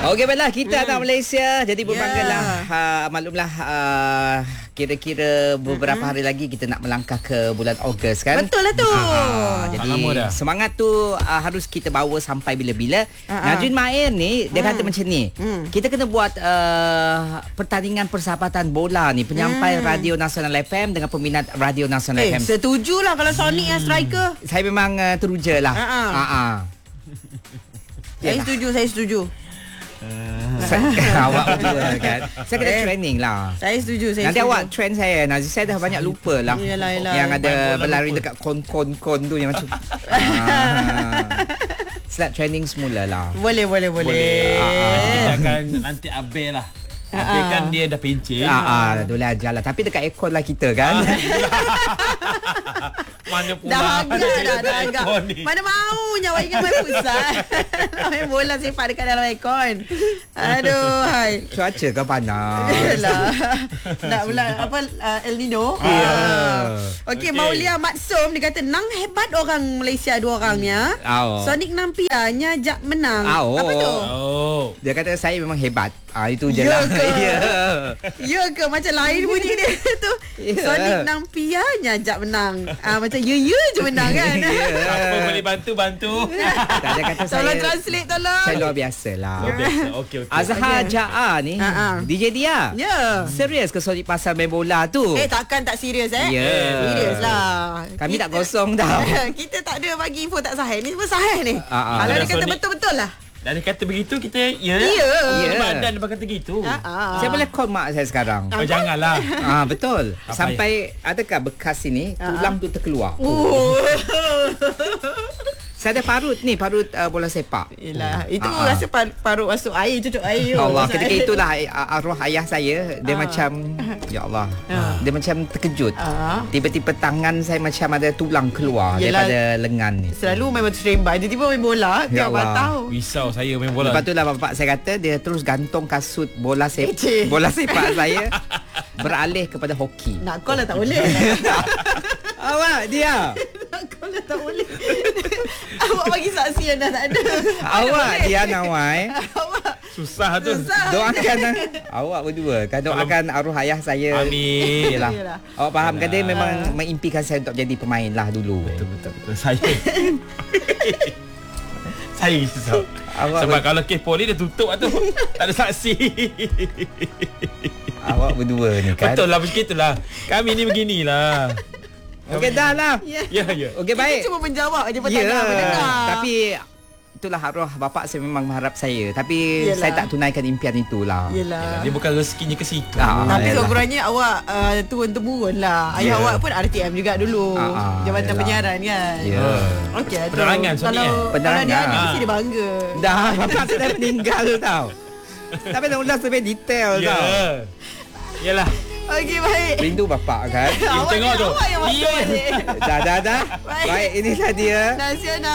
Okey, baiklah, kita anak Malaysia. Jadi berbanggalah. Maklumlah, kira-kira beberapa hari lagi kita nak melangkah ke bulan Ogos kan. Betul lah tu. Jadi semangat tu harus kita bawa sampai bila-bila. Najrin Mair ni dia kata macam ni. Kita kena buat pertandingan persahabatan bola ni, penyampai Radio Nasional FM dengan peminat Radio Nasional FM. Setujulah kalau Sonic yang striker. Saya memang teruja lah. Saya setuju. Awak berdua kan. Saya kena training lah. Saya setuju. Nanti awak train saya. Nazir, saya dah banyak lupa lah. Yelah. Yang ada berlari dekat kon tu yang macam start training semula lah. Boleh. Kita akan nanti Abel lah. Abel kan dia dah pencet. Boleh ajar lah. Tapi dekat aircon lah kita kan. Mana pula Dah agak. Mana maunya awak ingat main futsal. Main bola sepak dekat dalam aircon. Aduh, hai. Cuaca kan panas. Yalah. Nak pula El Nino. Okey, Maulia Matsum dia kata nang hebat orang Malaysia dua orangnya. Sonic Nampianya jak menang. Apa tu? Dia kata saya memang hebat. Itu je lah. Ya ke? Macam lain bunyi dia tu. Sonic Nampianya jak menang. Macam ya je menang kan. Apa boleh bantu? Dia kata tolong translate tolong. Saya luar biasa lah. Okey. Azhar Ja'a ni DJ dia. Ya. Serius ke Sonic pasal main bola tu? Takkan tak serius Serius lah. Kami tak kosong tau. Kita tak ada bagi info tak sahih. Ni semua sahih ni. Kalau dia kata betul-betul lah. Dan dia kata begitu, kita badan dia kata gitu. Saya boleh call mak saya sekarang. Janganlah. Betul. Sampai adakah bekas ini tulang tu terkeluar. Saya ada parut bola sepak. Yelah, itu rasa parut masuk air, cucuk air. Allah, ketika itulah arwah ayah saya, dia macam ya Allah. Dia macam terkejut. Tiba-tiba tangan saya macam ada tulang keluar daripada lengan ni. Selalu main batu seremban, tiba-tiba main bola, ya Allah. tahu. Risau saya main bola. Lepas tu lah bapak saya kata dia terus gantung kasut bola sepak saya beralih kepada hoki. Nak call lah tak boleh. Awak dia. Nak call lah tak boleh. Awak bagi saksi yang dah tak ada. Awak dia Nawai. Susah tu. Doakan awak berdua kan, doakan arwah ayah saya. Amin. Yalah. Awak faham kan, dia memang mengimpikan saya untuk jadi pemain lah dulu. Betul. Saya susah. Sebab kalau kes poli dia tutup lah tu. Tak ada saksi. Awak berdua ni kan. Betul lah, begitulah. Kami ni beginilah. Okey dah lah. Ya. Okey, baik. Kita cuma menjawab je mendengar. Tapi itulah arwah bapak saya memang mengharap saya. Tapi saya tak tunaikan impian itulah. Yelah. Dia bukan rezekinya ke situ. Tapi sekurang-kurangnya awak turun-temurun lah. Ayah awak pun RTM juga dulu. Jabatan penyiaran kan. Okey. Penerangan Kalau dia ada mesti dia bangga. Dah, bapak saya dah meninggal tau. Tapi dah ulas lebih detail tau. Yalah. Okey, baik. Rindu bapak kan. Tengok tu. Awak yang masuk ni. Dah. Baik, inilah dia. Nasional.